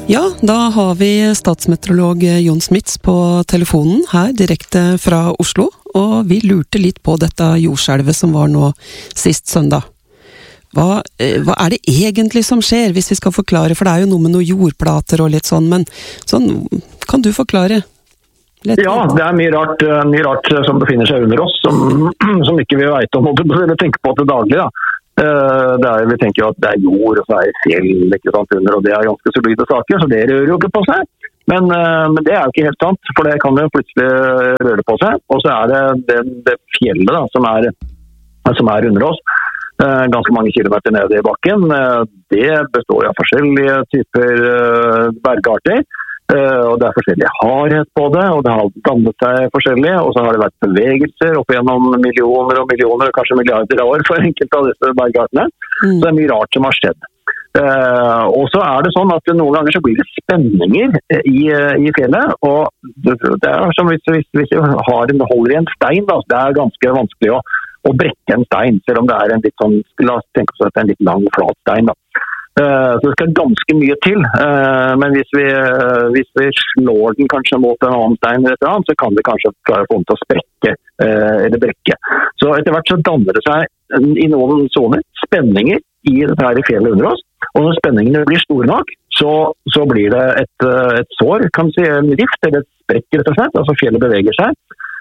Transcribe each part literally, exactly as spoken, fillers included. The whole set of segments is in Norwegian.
Ja, da har vi statsmeteorolog Jon Smits på telefonen her direkte fra Oslo, og vi lurte litt på dette jordskjelvet som var nå sist søndag. Hva, hva er det egentlig som skjer, hvis vi skal forklare, for det er jo noe med noen jordplater og litt sånn, men sånn, kan du forklare? Litt ja, det er mye rart, mye rart som befinner seg under oss, som, som ikke vi vet om, eller tenker på til daglig, da. Det er, vi tenker jo at det er jord og så er det fjell ikke sant, under, og det er ganske solide saker, så det rører jo ikke på seg. Men, men det er jo ikke helt sant, for det kan jo plutselig røre på seg. Og så er det det, det fjellet da, som, er, som er under oss, ganske mange kilometer nede i bakken. Det består av forskjellige typer bergarter. Uh, og det er forskjellig hardhet på det, og det har dannet seg forskjellig, og så har det vært bevegelser opp gjennom millioner og millioner, og kanskje milliarder av år for enkelte av disse bergartene. Mm. Så det er mye rart som har skjedd. Uh, og så er det sånn at noen ganger så blir det spenninger i, i fjellet, og det er som hvis, hvis, hvis du har en, holder i en stein, da, det er ganske vanskelig å, å brekke en stein, selv om det er en litt sånn, la oss tenke oss at det er en litt lang, flat stein da. Uh, så det skal ganske mye til, uh, men hvis vi, uh, hvis vi slår den kanskje mot en annen stein eller et eller annet, så kan det kanskje klare å få den til å sprekke uh, eller brekke. Så etter hvert så danner det seg i noen zoner spenninger i dette her i fjellet under oss, og når spenningene blir store nok, så, så blir det et, et sår, kan man si, en rift, eller et sprekk rett og slett, altså fjellet beveger seg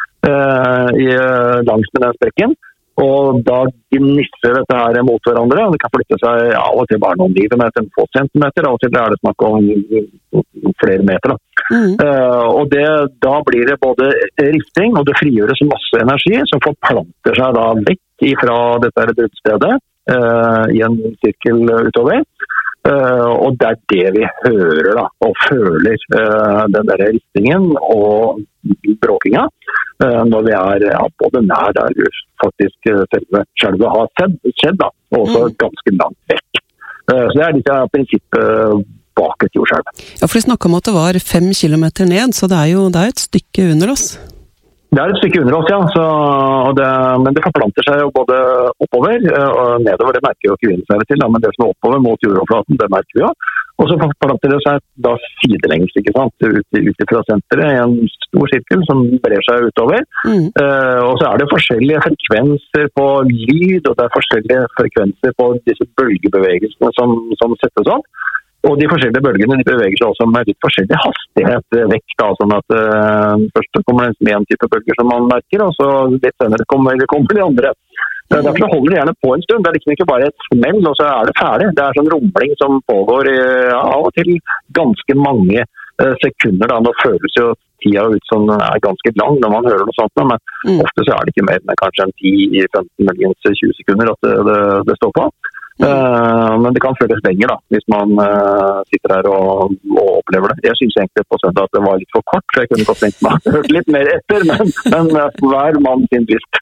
uh, i, langs med den sprekken, og da gnisser dette her mot hverandre, og det kan flytte seg ja, av og til bare noen millimeter, en få centimeter, av og til er det snakk om flere meter. Mm. Uh, og det, da blir det både rifting, og det frigjøres masse energi, som forplanter seg da vekk fra dette bruddstedet uh, i en sirkel utover. Uh, og det er det vi hører da, og føler uh, den der riftingen og bråkinga uh, når vi er ja, både nær der faktisk uh, selve skjelvet har skjedd, skjedd da, og også mm. ganske langt vekk. Uh, så det er litt av prinsippet bak et jordskjelv. Ja, for vi snakket om at det var fem kilometer ned, så det er jo det er et stykke under oss. Det er et stykke under oss, ja, så, og det, men det forplanter seg jo både oppover og nedover, det merker jo ikke vi særlig til, da, men det som er oppover mot jordoverflaten, det merker vi jo. Og så forplanter det seg da sidelengs, ikke sant, ut, ut fra senteret i en stor sirkel som brer seg utover. Mm. Uh, og så er det forskjellige frekvenser på lyd, og det er forskjellige frekvenser på disse bølgebevegelsene som, som settes opp. Og de forskjellige bølgene de beveger seg også med litt forskjellig hastighet vekk, da, sånn at uh, først kommer det en type bølger som man merker, og så litt senere kommer, kommer de andre. Mm. Derfor holder det gjerne på en stund, det er liksom ikke bare et smell, og så er det ferdig. Det er sånn rumling som pågår uh, av og til ganske mange uh, sekunder, da. Nå føles jo tida ut som den er ganske lang når man hører noe sånt, men mm. ofte så er det ikke mer enn kanskje en ti femten muligens tjue sekunder at det, det, det står på. Mm. Uh, men det kan føles lenger da, hvis man uh, sitter her og, og opplever det. Jeg synes egentlig på søndag at det var litt for kort, så jeg kunne godt tenkt meg å høre litt mer etter, men, men uh, hver mann sin lyst.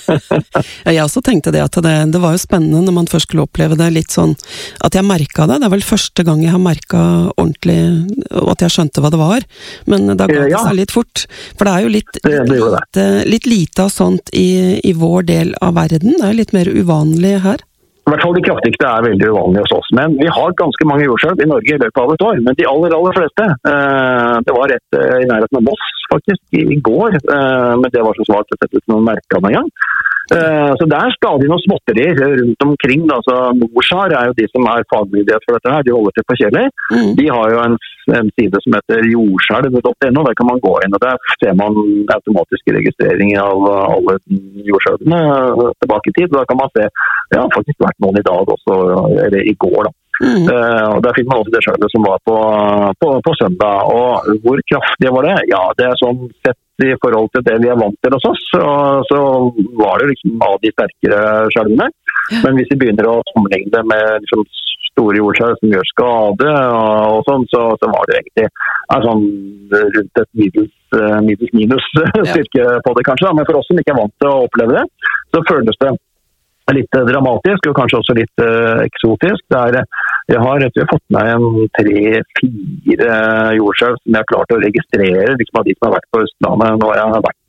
Jeg også tenkte det at det, det var jo spennende når man først skulle oppleve det litt sånn, at jeg merket det. Det er vel første gang jeg har merket ordentlig, og at jeg skjønte hva det var, men da ga det ja. seg litt fort. For det er jo litt, det, det litt, litt lite av sånt i, i vår del av verden. Det er litt mer uvanlig her. I hvert fall de kraftigste er veldig uvanlige hos oss, men vi har ganske mange jordskjelv i Norge i løpet av et år, men de aller, aller fleste, eh, det var rett eh, i nærheten av Moss faktisk i, i går, eh, men det var så svart å sette ut noen merker med en gang. Eh, så det er stadig noen småtterier rundt omkring, da. Så NORSAR er jo de som er fagmyndighet for dette her, de holder til på Kjeller. Mm. De har jo en, en side som heter jordskjelv punktum no, der kan man gå inn, og der ser man automatisk registrering av alle jordskjelvene tilbake i tid, og da kan man se, det har faktisk vært noen i dag også, eller i går da. Mm. Uh, og der finner man også det skjelvet som var på, på, på søndag, og hvor kraftig var det? Ja, det er sånn sett i forhold til det vi er vant til hos oss, og så var det liksom av de sterkere skjelvene, men hvis vi begynner å sammenligne det med liksom store jordskjelv som gjør skade og, og sånn, så, så var det egentlig er sånn rundt et middels, middels minus styrke på det kanskje, da. Men for oss som ikke er vant til å oppleve det, så føles det litt dramatisk, og kanskje også litt uh, eksotisk. Det er, jeg har, jeg har fått meg en tre-fire jordskjelv som jeg har klart å registrere, liksom av de som har vært på Østlandet når jeg har vært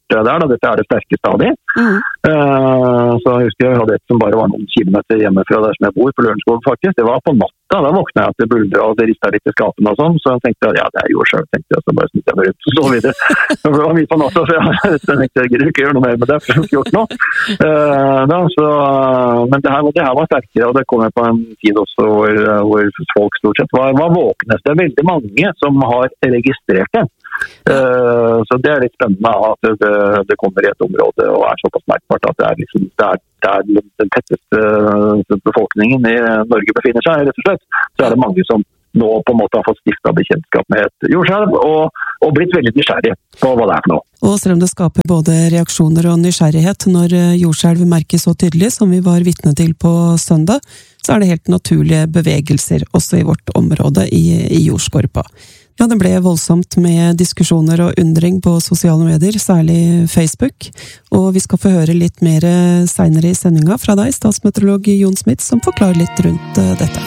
der. Da. Dette er det sterkeste av de. Mm. Uh, så jeg husker jeg hadde et som bare var noen kilometer hjemme fra der som jeg bor, på Lørenskog faktisk. Det var på natta. Da våkna jeg til buldre og det ristet litt i skapene og sånn. Så jeg tenkte ja, det er jo selv, tenkte jeg. Så bare snitt jeg meg ut og så videre. Det var mye på natta, så jeg tenkte jeg gidder ikke gjøre noe mer med det, for jeg har ikke gjort noe. Uh, da, så, men det her, det her var sterkere, og det kom jeg på en tid også hvor, hvor folk stort sett var, var våkne. Det er veldig mange som har registrert det. Uh, så det er litt spennende at det, det kommer i et område og er såpass merkbart at det er, liksom, det er, det er den tetteste befolkningen i Norge befinner seg, rett og slett. Så er det mange som nå på en måte har fått stiftet bekjentskap med et jordskjelv og, og blitt veldig nysgjerrig på hva det er for noe. Og selv om det skaper både reaksjoner og nysgjerrighet når jordskjelv merkes så tydelig som vi var vitne til på søndag, så er det helt naturlige bevegelser også i vårt område i, i jordskorpa. Ja, det ble voldsomt med diskusjoner og undring på sosiale medier, særlig Facebook, og vi skal få høre litt mer senere i sendinga fra deg, statsmeteorolog Jon Smits, som forklarer litt rundt dette.